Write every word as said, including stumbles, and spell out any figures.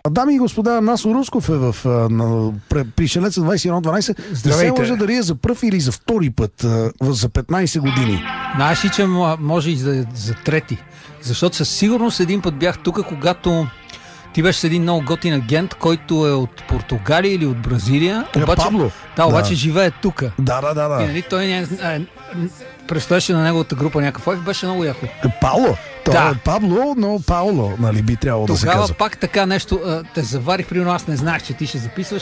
Дами и господа, Насо Русков е в на, при Шелеца двайсет и едно дванайсет. Не се лъжа дали е за пръв или за втори път за петнайсет години. Знаеш ли, че може и за, за трети? Защото със сигурност един път бях тук, когато ти беше с един много готин агент, който е от Португалия или от Бразилия. Е, обаче, Пабло. Да, обаче Да. живее тук. Да, да, да. да. И, нали, той не, е, предстояше на неговата група някакъв лайф, беше много яко. Е, Пауло. Той Да. е Пабло, но Пауло, нали, би трябвало да се Тогава казва. пак така нещо, а, те заварих, примерно аз не знаех, че ти ще записваш.